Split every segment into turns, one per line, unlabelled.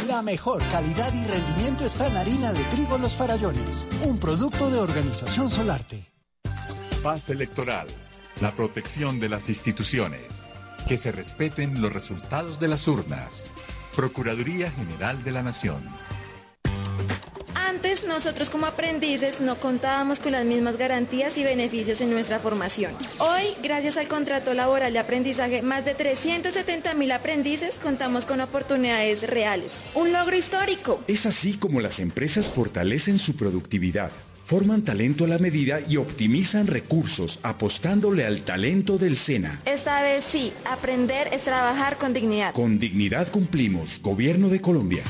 La mejor calidad y rendimiento está en harina de trigo Los Farallones, un producto de Organización Solarte.
Paz electoral, la protección de las instituciones, que se respeten los resultados de las urnas. Procuraduría General de la Nación.
Antes, nosotros como aprendices no contábamos con las mismas garantías y beneficios en nuestra formación. Hoy, gracias al contrato laboral de aprendizaje, más de 370.000 aprendices contamos con oportunidades reales. Un logro histórico.
Es así como las empresas fortalecen su productividad, forman talento a la medida y optimizan recursos apostándole al talento del SENA.
Esta vez sí, aprender es trabajar con dignidad.
Con dignidad cumplimos, Gobierno de Colombia.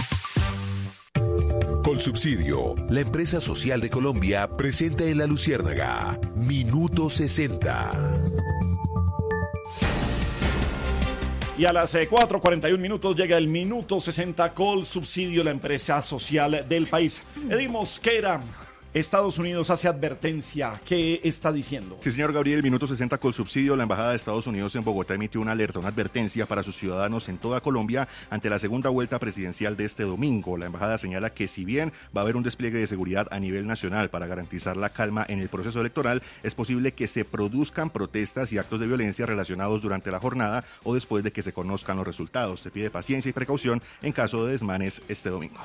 Colsubsidio, la empresa social de Colombia, presenta en La Luciérnaga, Minuto 60.
Y a las 4:41 llega el Minuto 60 Colsubsidio, la empresa social del país. Eddie Mosquera, Estados Unidos hace advertencia. ¿Qué está diciendo?
Sí, señor Gabriel, Minuto 60 Colsubsidio. La Embajada de Estados Unidos en Bogotá emitió una alerta, una advertencia para sus ciudadanos en toda Colombia ante la segunda vuelta presidencial de este domingo. La Embajada señala que si bien va a haber un despliegue de seguridad a nivel nacional para garantizar la calma en el proceso electoral, es posible que se produzcan protestas y actos de violencia relacionados durante la jornada o después de que se conozcan los resultados. Se pide paciencia y precaución en caso de desmanes este domingo.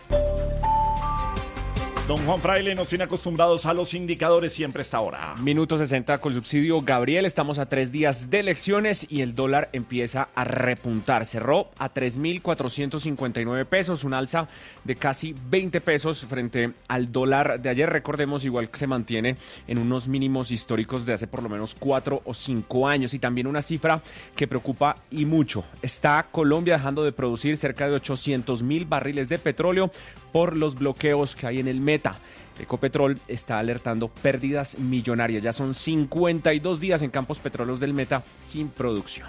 Don Juan Fraile nos tiene acostumbrados a los indicadores siempre a esta hora.
Minuto 60 Colsubsidio. Gabriel, estamos a 3 días de elecciones y el dólar empieza a repuntar. Cerró a 3.459 pesos, un alza de casi 20 pesos frente al dólar de ayer. Recordemos, igual que se mantiene en unos mínimos históricos de hace por lo menos 4 o 5 años. Y también una cifra que preocupa y mucho. Está Colombia dejando de producir cerca de 800.000 barriles de petróleo por los bloqueos que hay en el Meta. Ecopetrol está alertando pérdidas millonarias. Ya son 52 días en Campos Petróleos del Meta sin producción.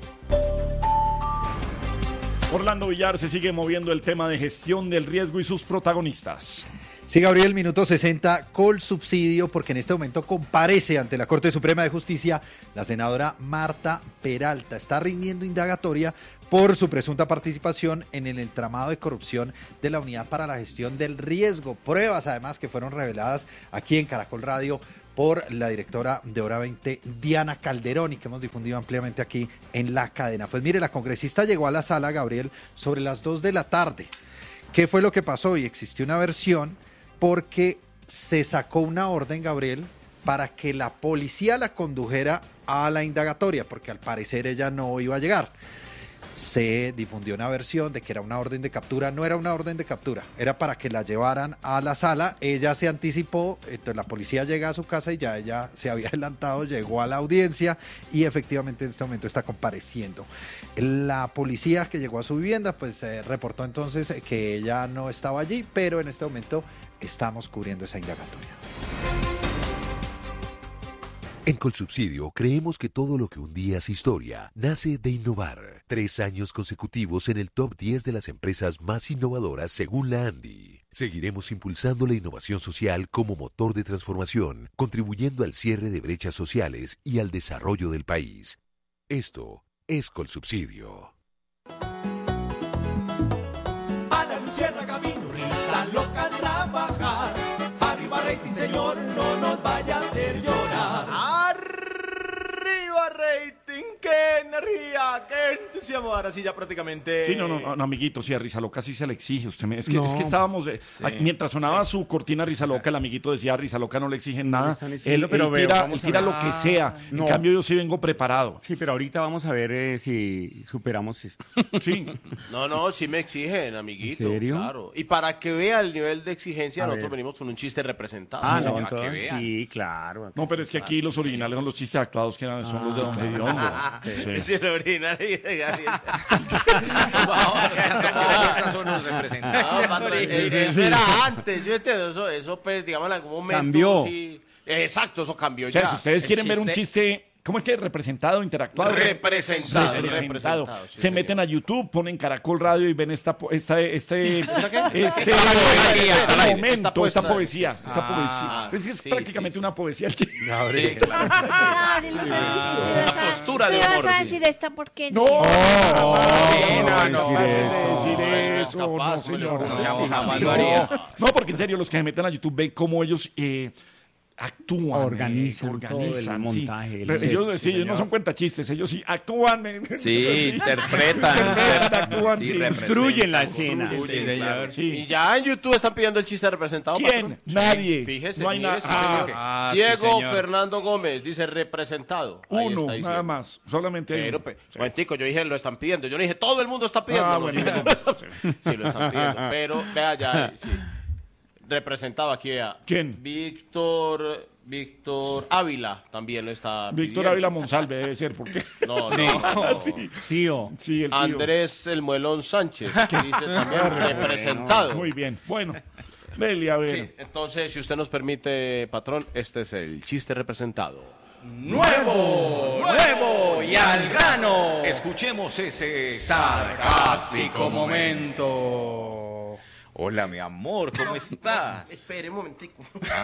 Orlando Villar se sigue moviendo el tema de gestión del riesgo y sus protagonistas.
Sí, Gabriel, Minuto 60 Colsubsidio, porque en este momento comparece ante la Corte Suprema de Justicia la senadora Marta Peralta. Está rindiendo indagatoria por su presunta participación en el entramado de corrupción de la Unidad para la Gestión del Riesgo. Pruebas, además, que fueron reveladas aquí en Caracol Radio por la directora de Hora 20, Diana Calderón, y que hemos difundido ampliamente aquí en la cadena. Pues mire, la congresista llegó a la sala, Gabriel, sobre las 2 de la tarde. ¿Qué fue lo que pasó? Y existió una versión porque se sacó una orden, Gabriel, para que la policía la condujera a la indagatoria, porque al parecer ella no iba a llegar. Se difundió una versión de que era una orden de captura. No era una orden de captura, era para que la llevaran a la sala. Ella se anticipó, entonces la policía llega a su casa y ya ella se había adelantado, llegó a la audiencia y efectivamente en este momento está compareciendo. La policía que llegó a su vivienda pues reportó entonces que ella no estaba allí, pero en este momento estamos cubriendo esa indagatoria.
En Colsubsidio creemos que todo lo que un día es historia nace de innovar. 3 años consecutivos en el top 10 de las empresas más innovadoras según la ANDI. Seguiremos impulsando la innovación social como motor de transformación, contribuyendo al cierre de brechas sociales y al desarrollo del país. Esto es Colsubsidio.
A la Luciérnaga vino risa loca a trabajar. Arriba rating, señor, no nos vaya a hacer llorar. Arriba rating, qué energía, qué entusiasmo. Ahora sí ya prácticamente...
Sí, no, amiguito, sí, a Risa Loca sí se le exige. Es que estábamos... Sí. Mientras sonaba su cortina Risa Loca, el amiguito decía, a Risa Loca no le exigen nada. Él tira lo que sea. No. En cambio, yo sí vengo preparado.
Sí, pero ahorita vamos a ver si superamos esto.
Sí.
No, sí me exigen, amiguito.
¿En serio?
Claro. Y para que vea el nivel de exigencia, nosotros venimos con un chiste representado.
Sí, claro.
No, pero es que aquí los originales son los chistes actuados que son los de Don Gediondo.
Sí, el original y de Gabriel.
Esos son los representados.
Eso era antes, ¿sí me entiendes? Eso pues, digamos, en algún momento...
Cambió.
Sí. Exacto, eso cambió
ya.
Ya.
Si ustedes quieren ver un chiste... ¿Cómo es que representado, interactuado?
Representado.
Sí, se meten a YouTube, ponen Caracol Radio y ven esta poesía. Es prácticamente una poesía.
postura de
¿Tú
honor.
vas a decir esta porquería?
No, no, porque en serio, los que se meten a YouTube ven cómo ellos actúan,
organizan todo el montaje.
Ellos no son cuentachistes, ellos sí actúan.
Sí, interpretan.
Actúan, sí,
construyen la escena.
Sí, señor. Sí. Y ya en YouTube están pidiendo el chiste representado.
¿Quién?
Patrón.
Nadie.
Fíjese,
no hay
nada. Diego Fernando Gómez dice representado.
Uno, nada más. Solamente hay uno.
Momentico, yo dije lo están pidiendo. Yo no dije todo el mundo está pidiendo.
Bueno.
Sí, lo están pidiendo. Pero vea ya. Sí. Representado aquí a
¿Quién?
Víctor Ávila también lo está
Víctor
pidiendo.
Ávila Monsalve debe ser, ¿por qué?
No.
Sí.
Tío.
Sí, el tío.
Andrés El Muelón Sánchez, que dice también representado.
Muy bien, bueno. Dele, a ver.
Sí, entonces, si usted nos permite, patrón, este es el chiste representado.
Nuevo y al grano. Escuchemos ese sarcástico momento. Hola, mi amor, ¿cómo estás?
Espere un momentico.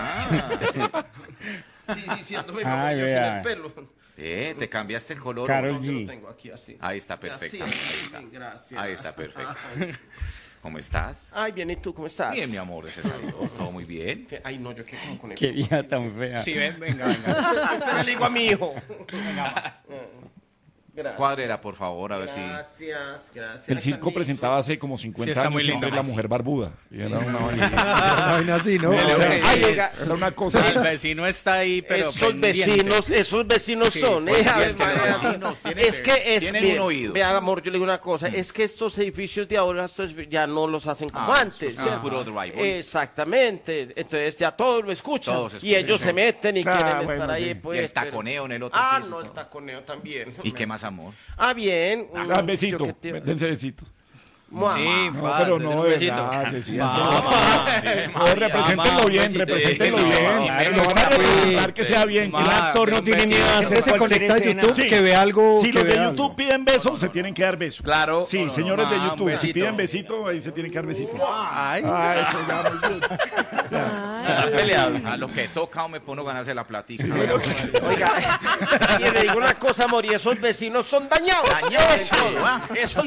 Sí,
siéndome como yo sin el pelo.
¿Te cambiaste el color?
Karol
Yo
G.
lo tengo aquí así.
Ahí está perfecto.
Gracias.
Ahí está perfecto. ¿Cómo estás?
Ay, bien, ¿y tú cómo estás?
Bien, mi amor, gracias a Dios. Todo muy bien.
Ay, no, yo qué como con el...
Qué vieja tan fea.
Sí, venga.
Le digo a mi hijo. Gracias.
Cuádrela, por favor, a ver
Gracias.
El circo presentaba hace como 50 años
muy lindo.
La Mujer Barbuda. Y era una
vaina así, ¿no?
Era una cosa.
El vecino está ahí, pero
esos vecinos
Sí,
son.
pues,
A ver,
es que los
María,
vecinos tienen
bien,
un oído.
Vea, amor, yo le digo una cosa. Es que estos edificios de ahora ya no los hacen como antes.
Es puro drywall.
Exactamente. Entonces ya todos lo escuchan.
Todos
y ellos
escuchan.
se meten y
Claro,
quieren
bueno,
estar ahí.
sí.
Pues,
Y el taconeo en el otro piso.
no, el taconeo también.
¿Y qué más, amor?
Bien.
Besito. Dense besito.
Sí,
No, pero no, de verdad. Que sí, no, represéntenlo bien, represéntenlo bien. Lo van a representar que sea bien.
El actor no tiene ni idea de
Usted se conecta a YouTube,
Sí.
que ve algo.
Si
que
los de
vea
YouTube
algo.
piden besos, se tienen que dar besos.
Claro.
Sí, señores de YouTube, si
besito.
piden besito, ahí se tienen que dar besito.
Ay.
Eso ya, muy bien.
Está peleado. A lo que toca me pongo ganas de la platica.
Oiga, y le digo una cosa, amor, y esos vecinos son dañados.
Dañados en todo, ¿ah?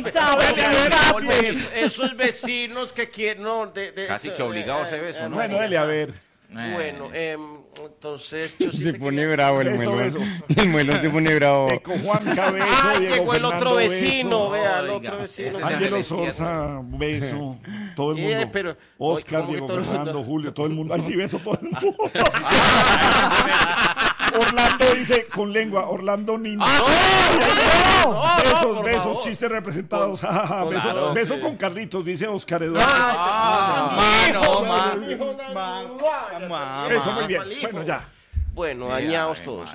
Esos vecinos que quieren... No,
Casi que obligado ese beso, ¿no?
Bueno, dele a ver.
Bueno, entonces yo sí
Se
te
pone
quería-
bravo el
Eso,
muelón.
eso.
El muelón se pone bravo.
Con Juan Cabezo,
Llegó el
Fernando
otro vecino,
Beso,
vea, el
Oiga,
otro vecino.
ese es
Ángelo
el
Sorza, Beso, todo el mundo.
Pero,
Oscar,
¿cómo que
Diego
todo el mundo?
Fernando, Julio, todo el mundo. Ay, sí, Beso, todo el mundo. Orlando dice con lengua, Orlando Niño. Besos,
por
besos,
favor.
chistes representados. jajaja, beso,
Claro,
beso
sí.
con Carlitos, dice Oscar Eduardo. Eso, muy bien. Bueno, ya.
Bueno, dañados todos.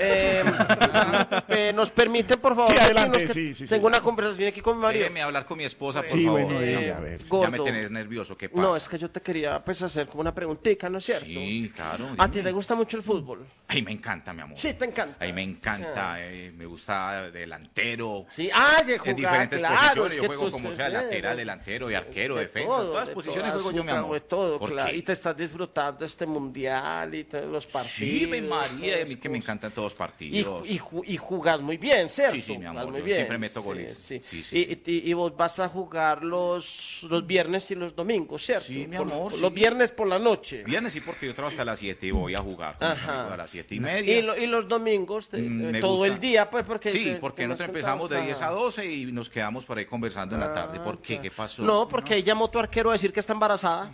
Nos permiten, por favor,
Sí, adelante,
vecinos,
sí.
tengo una conversación aquí con mi marido.
Déjeme hablar con mi esposa, por
Sí,
favor.
bueno, a ver.
Ya me
Gordo.
tenés nervioso, ¿qué pasa?
No, es que yo te quería pues, hacer como una preguntita, ¿no es cierto?
Sí, claro.
¿A ti
dime.
te gusta mucho el fútbol?
Ay, me encanta, mi amor.
Sí, te encanta.
Ay, me encanta. Me gusta delantero.
Sí, de
En
jugar,
diferentes
claro,
posiciones.
es
Yo
que
juego
tú
como
estás
sea,
bien,
lateral, delantero y arquero,
de
defensa.
todo,
En todas
de
posiciones
todas,
juego yo, mi
nunca
amor.
de todo,
¿Por
claro.
qué?
Y te estás disfrutando este mundial y todos los partidos.
Sí, mi María, a mí
todas
que me
cosas.
encantan todos los
Y,
partidos.
y jugás muy bien, ¿cierto?
Sí, sí, mi amor,
Jugás muy
yo
bien.
siempre meto goles.
Sí.
Sí.
Y vos vas a jugar los viernes y los domingos, ¿cierto?
Sí, mi amor, sí.
Los viernes por la noche.
Viernes sí, porque yo trabajo hasta las 7 y voy a jugar con mis
Ajá.
amigos a las 7:30.
Y los domingos,
Me
todo
gusta.
el día, pues, porque...
Sí, porque nosotros empezamos de 10 a 12 y nos quedamos por ahí conversando en la tarde. ¿Por qué? ¿Qué pasó?
No, porque ella llamó tu arquero a decir que está embarazada.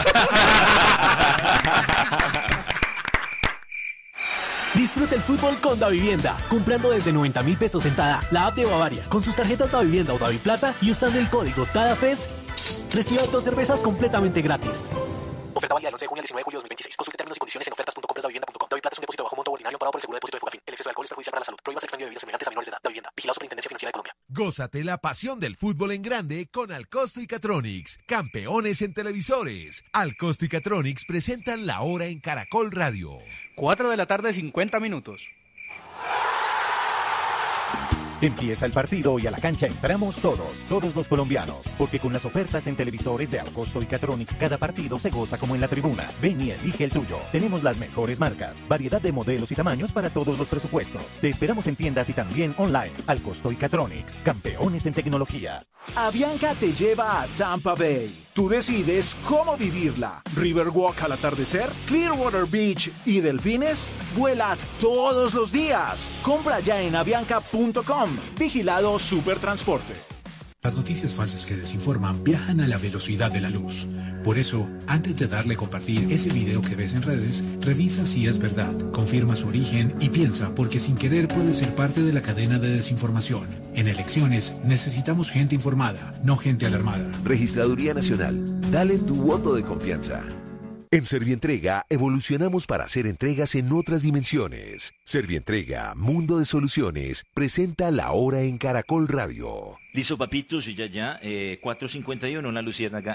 Disfruta el fútbol con Davivienda, comprando desde 90.000 pesos sentada la app de Bavaria, con sus tarjetas Davivienda o Daviplata y usando el código TADAFEST, reciba 2 cervezas completamente gratis. Oferta válida del 11 de junio al 19 de julio de 2026. Consulte términos y condiciones en ofertas.compradasdavivienda.com. Daviplata es un depósito bajo monto ordinario pagado por el seguro de depósito de Fogafín. El exceso de alcohol es perjudicial para la salud. Prohíbas el expendio de bebidas semejantes a menores de edad. Davivienda. Vigilado Superintendencia Financiera de Colombia.
Gózate la pasión del fútbol en grande con Alcosto y Catronics, campeones en televisores. Alcosto y Catronics presentan La Hora en Caracol Radio.
4 de la tarde, 50 minutos.
Empieza el partido y a la cancha entramos todos los colombianos, porque con las ofertas en televisores de Alcosto y Catronics cada partido se goza como en la tribuna. Ven y elige el tuyo. Tenemos las mejores marcas, variedad de modelos y tamaños para todos los presupuestos. Te esperamos en tiendas y también online. Alcosto y Catronics, campeones en tecnología.
Avianca te lleva a Tampa Bay. Tú decides cómo vivirla. Riverwalk al atardecer, Clearwater Beach y delfines. Vuela todos los días. Compra ya en avianca.com. Vigilado Supertransporte.
Las noticias falsas que desinforman viajan a la velocidad de la luz. Por eso, antes de darle a compartir ese video que ves en redes, revisa si es verdad, confirma su origen y piensa, porque sin querer puede ser parte de la cadena de desinformación. En elecciones necesitamos gente informada, no gente alarmada.
Registraduría Nacional, dale tu voto de confianza. En Servientrega evolucionamos para hacer entregas en otras dimensiones. Servientrega, Mundo de Soluciones, presenta La Hora en Caracol Radio.
Listo, papitos, y ya, 4:51, una luciérnaga.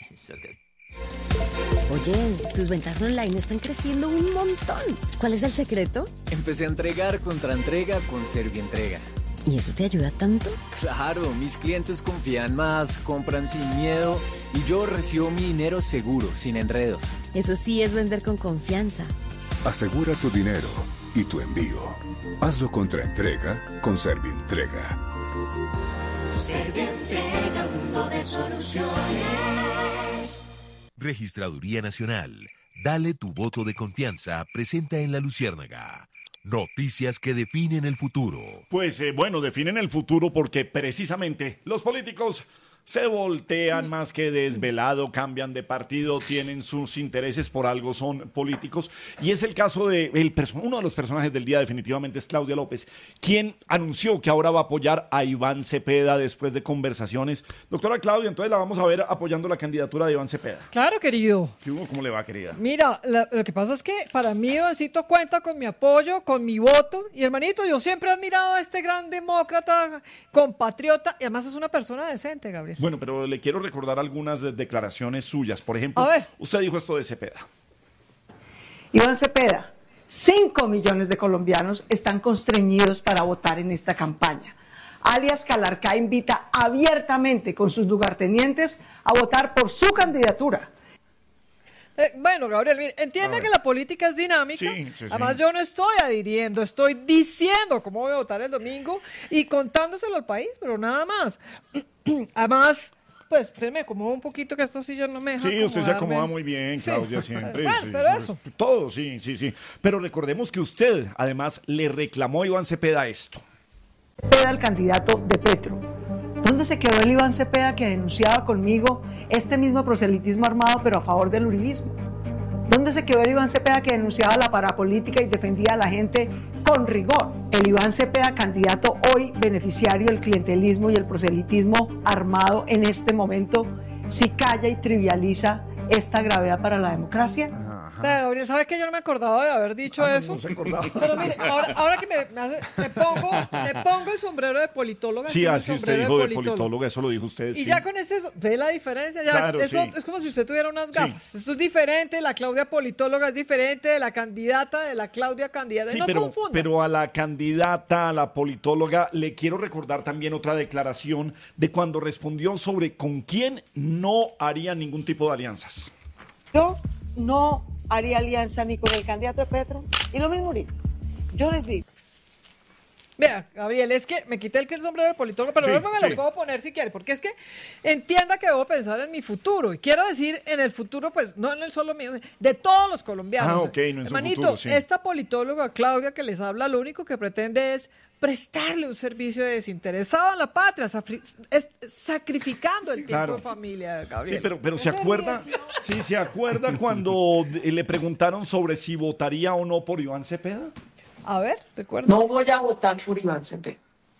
Oye, tus ventas online están creciendo un montón. ¿Cuál es el secreto?
Empecé a entregar contra entrega con Servientrega.
¿Y eso te ayuda tanto?
Claro, mis clientes confían más, compran sin miedo y yo recibo mi dinero seguro, sin enredos.
Eso sí es vender con confianza.
Asegura tu dinero y tu envío. Hazlo contra entrega con Servientrega.
Servientrega, mundo de soluciones.
Registraduría Nacional, dale tu voto de confianza, presenta en La Luciérnaga. Noticias que definen el futuro.
Pues bueno, definen el futuro porque precisamente los políticos se voltean más que desvelado, cambian de partido, tienen sus intereses, por algo son políticos. Y es el caso de uno de los personajes del día, definitivamente es Claudia López, quien anunció que ahora va a apoyar a Iván Cepeda después de conversaciones. Doctora Claudia, entonces la vamos a ver apoyando la candidatura de Iván Cepeda.
Claro, querido.
¿Cómo le va, querida?
Mira, lo que pasa es que para mí Ivancito cuenta con mi apoyo, con mi voto. Y hermanito, yo siempre he admirado a este gran demócrata, compatriota, y además es una persona decente, Gabriel.
Bueno, pero le quiero recordar algunas declaraciones suyas. Por ejemplo, usted dijo esto de Cepeda.
Iván Cepeda, 5 millones de colombianos están constreñidos para votar en esta campaña. Alias Calarcá invita abiertamente con sus lugartenientes a votar por su candidatura.
Bueno, Gabriel, mire, entienda que la política es dinámica. Además, yo no estoy adhiriendo, estoy diciendo cómo voy a votar el domingo y contándoselo al país, pero nada más. Además, pues, me acomodo un poquito que esto sí ya no me deja
acomodarme. Usted se acomoda muy bien, Claudia, siempre.
Bueno, pero eso.
Todo, sí. Pero recordemos que usted, además, le reclamó a Iván Cepeda esto.
Era el candidato de Petro. ¿Dónde se quedó el Iván Cepeda que denunciaba conmigo este mismo proselitismo armado pero a favor del uribismo? ¿Dónde se quedó el Iván Cepeda que denunciaba la parapolítica y defendía a la gente con rigor? El Iván Cepeda, candidato hoy beneficiario del clientelismo y el proselitismo armado en este momento, si calla y trivializa esta gravedad para la democracia.
Gabriel, ¿sabes que yo no me acordaba de haber dicho eso?
No se acordaba.
Pero mire, ahora que me pongo el sombrero de politóloga.
Sí, así usted dijo de politóloga, eso lo dijo usted.
Y ya con ve la diferencia. Ya claro, eso es como si usted tuviera unas gafas. Sí. Esto es diferente, la Claudia politóloga es diferente de la candidata, de la Claudia candidata.
Sí,
no confunda.
Pero a la candidata, a la politóloga, le quiero recordar también otra declaración de cuando respondió sobre con quién no haría ningún tipo de alianzas.
Yo no haría alianza ni con el candidato de Petro, y lo mismo ahorita. Yo les digo.
Vea, Gabriel, es que me quité el sombrero de politólogo, pero luego me lo puedo poner si quiere, porque es que entienda que debo pensar en mi futuro, y quiero decir en el futuro, pues, no en el solo mío, de todos los colombianos.
No en
hermanito,
su futuro, sí.
Esta politóloga, Claudia, que les habla, lo único que pretende es prestarle un servicio desinteresado a la patria, sacrificando el tiempo de familia, Gabriel.
Sí, pero ¿se acuerda? Sí, ¿se acuerda cuando le preguntaron sobre si votaría o no por Iván Cepeda?
A ver, recuerda.
No voy a votar por Iván Cepeda.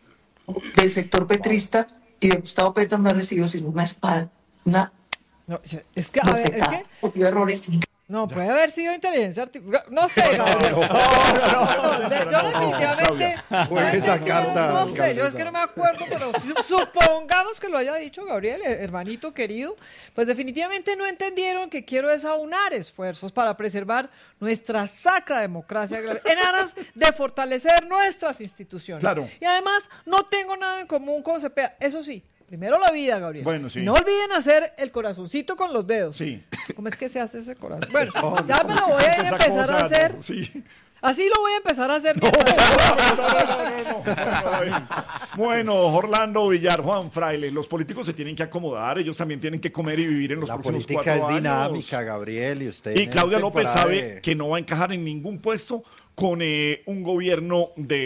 Del sector petrista y de Gustavo Petro no he recibido sino una espada, una
es que, a ver, es que
errores.
No, puede haber sido inteligencia artificial. No sé, Gabriel. Yo definitivamente.
Juegue esa carta.
No sé, yo es que no me acuerdo, pero supongamos que lo haya dicho Gabriel, hermanito querido. Pues definitivamente no entendieron que quiero es aunar esfuerzos para preservar nuestra sacra democracia en aras de fortalecer nuestras instituciones.
Claro.
Y además, no tengo nada en común con Cepeda. Eso sí. Primero la vida, Gabriel.
Bueno, sí.
No olviden hacer el corazoncito con los dedos.
Sí.
¿Cómo es que se hace ese corazón? Bueno, ya me lo voy a empezar a hacer.
Sí.
Así lo voy a empezar a hacer.
Bueno, Orlando Villar, Juan Fraile, los políticos se tienen que acomodar, ellos también tienen que comer y vivir en los próximos 4 años.
La política es dinámica, Gabriel, y usted.
Y Claudia López sabe que no va a encajar en ningún puesto con un gobierno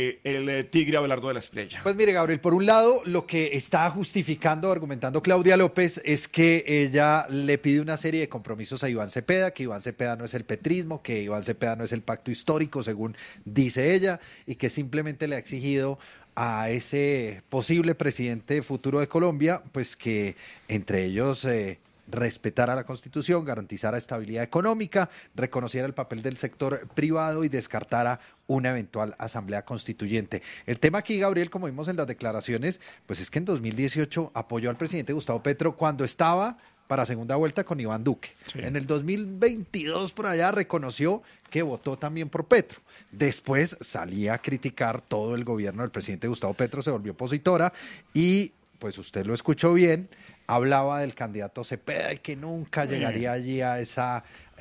del Tigre Abelardo de la Espriella.
Pues mire, Gabriel, por un lado, lo que está justificando, argumentando Claudia López es que ella le pide una serie de compromisos a Iván Cepeda, que Iván Cepeda no es el petrismo, que Iván Cepeda no es el pacto histórico, según dice ella, y que simplemente le ha exigido a ese posible presidente futuro de Colombia, pues que entre ellos respetara la Constitución, garantizara estabilidad económica, reconociera el papel del sector privado y descartara una eventual asamblea constituyente. El tema aquí, Gabriel, como vimos en las declaraciones, pues es que en 2018 apoyó al presidente Gustavo Petro cuando estaba para segunda vuelta con Iván Duque. Sí. En el 2022 por allá reconoció que votó también por Petro. Después salía a criticar todo el gobierno del presidente Gustavo Petro, se volvió opositora y, pues usted lo escuchó bien, hablaba del candidato Cepeda y que nunca llegaría allí a esa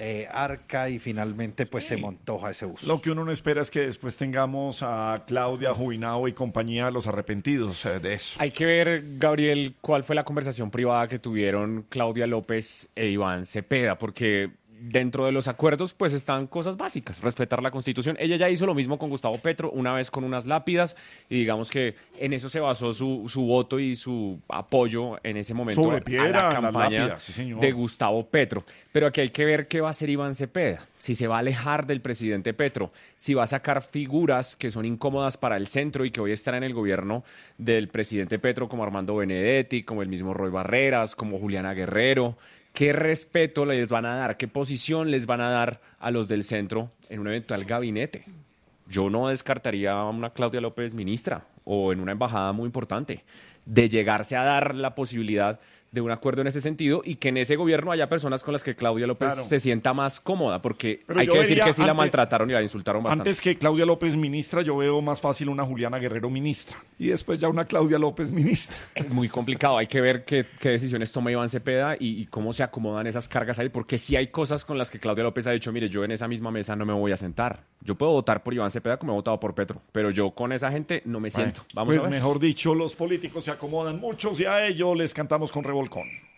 arca y finalmente pues se montó a ese bus.
Lo que uno no espera es que después tengamos a Claudia Jubinao y compañía, los arrepentidos de eso.
Hay que ver, Gabriel, cuál fue la conversación privada que tuvieron Claudia López e Iván Cepeda, porque dentro de los acuerdos pues están cosas básicas, respetar la Constitución. Ella ya hizo lo mismo con Gustavo Petro, una vez con unas lápidas, y digamos que en eso se basó su voto y su apoyo en ese momento
sobre piedra,
a la campaña
lápidas, sí, señor,
de Gustavo Petro. Pero aquí hay que ver qué va a hacer Iván Cepeda, si se va a alejar del presidente Petro, si va a sacar figuras que son incómodas para el centro y que hoy están en el gobierno del presidente Petro, como Armando Benedetti, como el mismo Roy Barreras, como Juliana Guerrero. ¿Qué respeto les van a dar? ¿Qué posición les van a dar a los del centro en un eventual gabinete? Yo no descartaría a una Claudia López ministra o en una embajada muy importante de llegarse a dar la posibilidad de un acuerdo en ese sentido y que en ese gobierno haya personas con las que Claudia López se sienta más cómoda, porque pero hay que decir que sí la maltrataron y la insultaron bastante.
Antes que Claudia López ministra, yo veo más fácil una Juliana Guerrero ministra y después ya una Claudia López ministra.
Es muy complicado, hay que ver qué decisiones toma Iván Cepeda y cómo se acomodan esas cargas ahí, porque sí hay cosas con las que Claudia López ha dicho, mire, yo en esa misma mesa no me voy a sentar. Yo puedo votar por Iván Cepeda como he votado por Petro, pero yo con esa gente no me siento. Vamos
pues
a ver.
Mejor dicho, los políticos se acomodan muchos y a ellos les cantamos con revolcón.